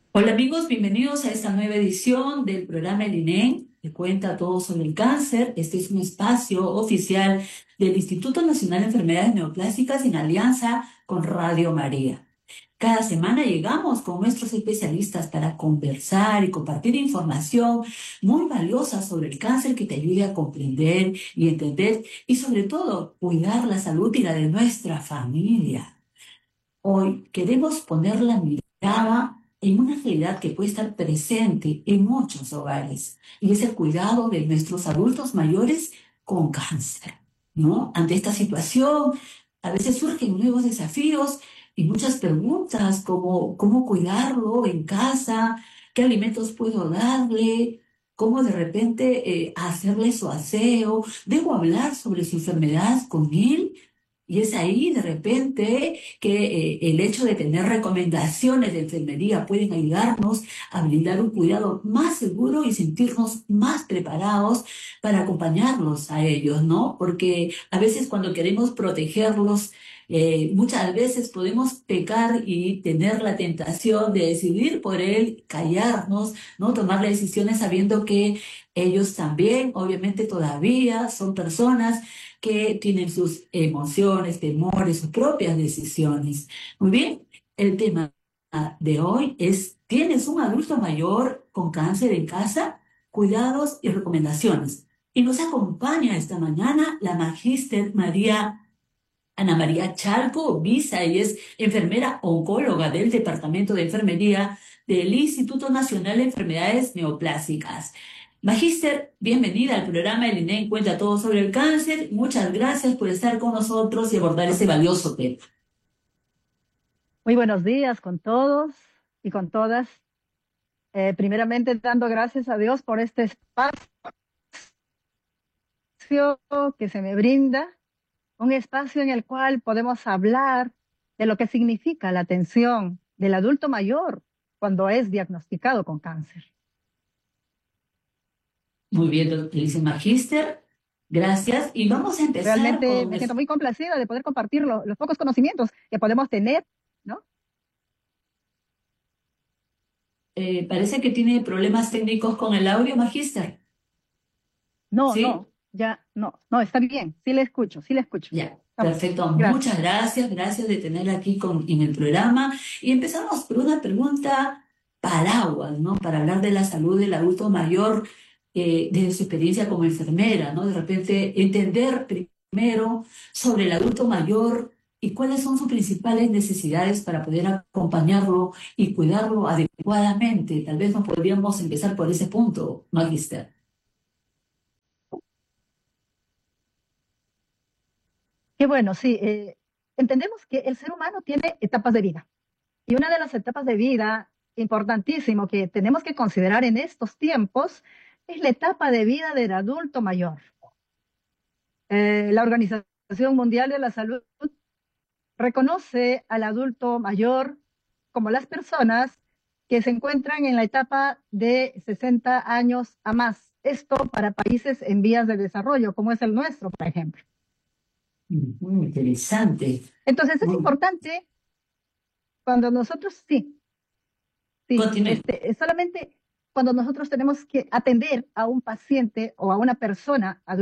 Hola amigos, bienvenidos a esta nueva edición del programa El INEN, que cuenta todo sobre el cáncer. Este es un espacio oficial del Instituto Nacional de Enfermedades Neoplásicas en alianza con Radio María. Cada semana llegamos con nuestros especialistas para conversar y compartir información muy valiosa sobre el cáncer que te ayude a comprender y entender y sobre todo cuidar la salud y la de nuestra familia. Hoy queremos poner la mirada en una realidad que puede estar presente en muchos hogares y es el cuidado de nuestros adultos mayores con cáncer, ¿no? Ante esta situación, a veces surgen nuevos desafíos y muchas preguntas como cómo cuidarlo en casa, qué alimentos puedo darle, cómo de repente hacerle su aseo, debo hablar sobre su enfermedad con él. Y es ahí de repente que el hecho de tener recomendaciones de enfermería pueden ayudarnos a brindar un cuidado más seguro y sentirnos más preparados para acompañarlos a ellos, ¿no? Porque a veces cuando queremos protegerlos, muchas veces podemos pecar y tener la tentación de decidir por él, callarnos, ¿no? Tomar las decisiones sabiendo que ellos también, obviamente, todavía son personas que tienen sus emociones, temores, sus propias decisiones. Muy bien, el tema de hoy es, ¿tienes un adulto mayor con cáncer en casa? Cuidados y recomendaciones. Y nos acompaña esta mañana la magíster Ana María Chalco Visa, y es enfermera oncóloga del Departamento de Enfermería del Instituto Nacional de Enfermedades Neoplásicas. Magíster, bienvenida al programa El INEN Cuenta Todo sobre el Cáncer. Muchas gracias por estar con nosotros y abordar este valioso tema. Muy buenos días con todos y con todas. Primeramente, dando gracias a Dios por este espacio que se me brinda, un espacio en el cual podemos hablar de lo que significa la atención del adulto mayor cuando es diagnosticado con cáncer. Muy bien, doctor dice Magíster. Gracias. Y vamos a empezar Realmente con me siento muy complacida de poder compartir los pocos conocimientos que podemos tener, ¿no? parece que tiene problemas técnicos con el audio, Magíster. No, ¿Sí? no, ya, no, está bien, sí le escucho, sí le escucho. Ya, Estamos, perfecto. gracias. Muchas gracias. Gracias de tenerla aquí en el programa. Y empezamos por una pregunta paraguas, ¿no? Para hablar de la salud del adulto mayor, desde su experiencia como enfermera, ¿no? De repente entender primero sobre el adulto mayor y cuáles son sus principales necesidades para poder acompañarlo y cuidarlo adecuadamente. Tal vez nos podríamos empezar por ese punto, Magister. Qué bueno, sí. Entendemos que el ser humano tiene etapas de vida. Y una de las etapas de vida importantísimo que tenemos que considerar en estos tiempos es la etapa de vida del adulto mayor. La Organización Mundial de la Salud reconoce al adulto mayor como las personas que se encuentran en la etapa de 60 años a más. Esto para países en vías de desarrollo, como es el nuestro, por ejemplo. Muy interesante. Entonces es Muy- importante cuando nosotros, sí, sí, Continúe. solamente cuando nosotros tenemos que atender a un paciente o a una persona